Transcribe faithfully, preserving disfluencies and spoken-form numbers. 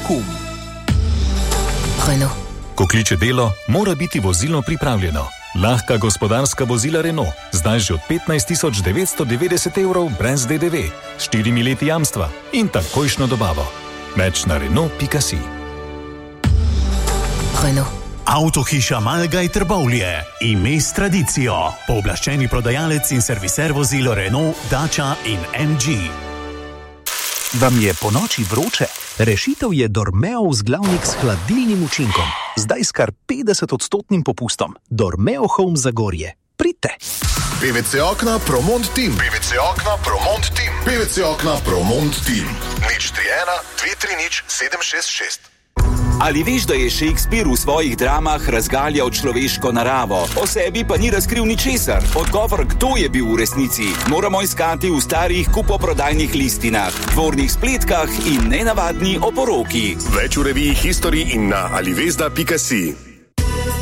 kum. Renault. Ko kliče delo, mora biti vozilo pripravljeno. Lahka gospodarska vozila Renault, zdaj že od petnajst tisoč devetsto devetdeset evrov brez D D V, s štirimi leti jamstva in takojšno dobavo. Več na Renault pika si. Renault. Avtohiša Malgaj Trbovlje, ime s tradicijo, pooblaščeni prodajalec in serviser vozil Renault, Dacia in M G. Vam je po noči vroče? Rešitev je Dormeo vzglavnik s hladilnim učinkom. Zdaj s kar petdeset odstotnim popustom. Dormeo Home Zagorje. Pridite! P V C okna Promont Team. P V C okna Promont Team. P V C okna Promont Team. nič tri ena dve tri nič sedem šest šest. Ali veš, da je Shakespeare v svojih dramah razgaljal človeško naravo, o sebi pa ni razkril ničesar? Odgovor, kdo je bil v resnici, moramo iskati v starih kupoprodajnih listinah, dvornih spletkah in nenavadni oporoki. Več v reviji History in na alivezda pika si.